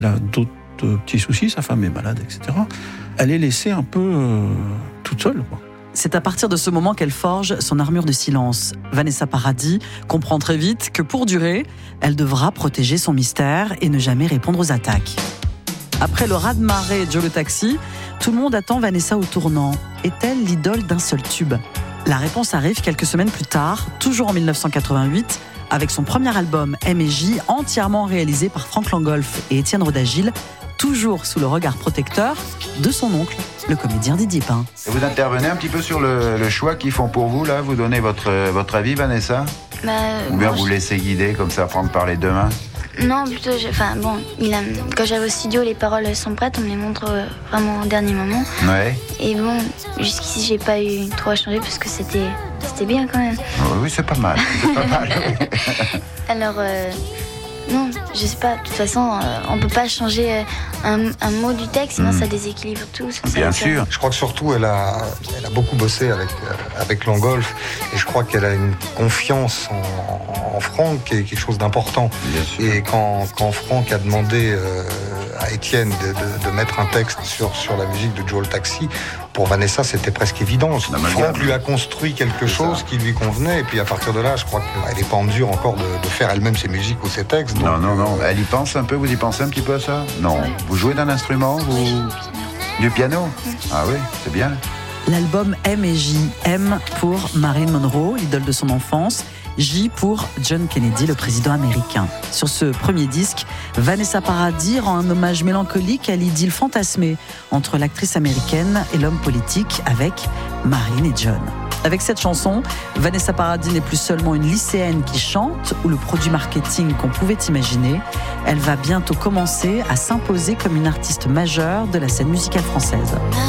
Elle a d'autres petits soucis, sa femme est malade, etc. Elle est laissée un peu toute seule, quoi. C'est à partir de ce moment qu'elle forge son armure de silence. Vanessa Paradis comprend très vite que pour durer, elle devra protéger son mystère et ne jamais répondre aux attaques. Après le raz-de-marée de Joe le Taxi, tout le monde attend Vanessa au tournant. Est-elle l'idole d'un seul tube ? La réponse arrive quelques semaines plus tard, toujours en 1988, avec son premier album M&J, entièrement réalisé par Franck Langolf et Étienne Rodagil, toujours sous le regard protecteur de son oncle, le comédien Didier Pin. Et vous intervenez un petit peu sur le choix qu'ils font pour vous, là ? Vous donnez votre avis, Vanessa ? Ou bien vous laissez guider, comme ça, prendre par les deux mains ? Non, plutôt, quand j'avais au studio, les paroles sont prêtes, on me les montre vraiment au dernier moment. Ouais. Et bon, jusqu'ici, j'ai pas eu trop à changer parce que c'était bien quand même. Oui, c'est pas mal. C'est pas mal. Alors, non, je sais pas, de toute façon, on peut pas changer un mot du texte, sinon ça déséquilibre tout. Bien sûr. Je crois que surtout, elle a beaucoup bossé avec Langolf, et je crois qu'elle a une confiance en Franck qui est quelque chose d'important. Et quand Franck a demandé à Étienne de mettre un texte sur la musique de Joe le Taxi, pour Vanessa, c'était presque évident. Franck lui a construit quelque chose qui lui convenait, et puis à partir de là, je crois qu'elle n'est pas en mesure encore de faire elle-même ses musiques ou ses textes. Donc... Non. Elle y pense un peu, vous y pensez un petit peu à ça ? Non. Ouais. Vous jouez d'un instrument ? Du piano ? Ah oui, c'est bien. L'album M&J, M pour Marilyn Monroe, l'idole de son enfance, J pour John Kennedy, le président américain. Sur ce premier disque, Vanessa Paradis rend un hommage mélancolique à l'idylle fantasmée entre l'actrice américaine et l'homme politique avec Marilyn et John. Avec cette chanson, Vanessa Paradis n'est plus seulement une lycéenne qui chante ou le produit marketing qu'on pouvait imaginer. Elle va bientôt commencer à s'imposer comme une artiste majeure de la scène musicale française.